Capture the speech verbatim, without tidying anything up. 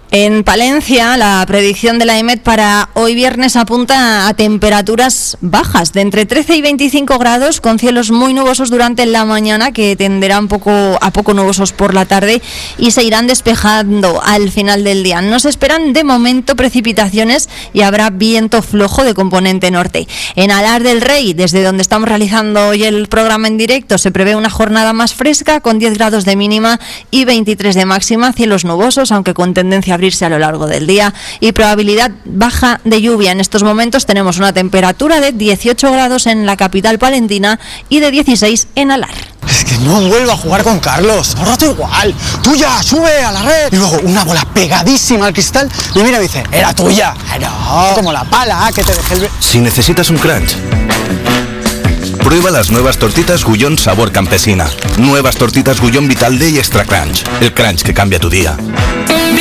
En Palencia, la predicción de la EMET para hoy viernes apunta a temperaturas bajas, de entre trece y veinticinco grados, con cielos muy nubosos durante la mañana, que tenderán poco a poco nubosos por la tarde y se irán despejando al final del día. No se esperan de momento precipitaciones y habrá viento flojo de componente norte. En Alar del Rey, desde donde estamos realizando hoy el programa en directo, se prevé una jornada más fresca, con diez grados de mínima y veintitrés de máxima, cielos nubosos, aunque con tendencia a abrirse a lo largo del día, y probabilidad baja de lluvia. En estos momentos tenemos una temperatura de dieciocho grados en la capital palentina y de dieciséis en Alar. Es que no vuelvo a jugar con Carlos, todo el rato igual. Tuya, sube a la red. Y luego una bola pegadísima al cristal y mira y me dice, era tuya. No, como la pala que te dejé el... Si necesitas un crunch, prueba las nuevas tortitas Gullón sabor campesina. Nuevas tortitas Gullón Vital Day Extra Crunch. El crunch que cambia tu día.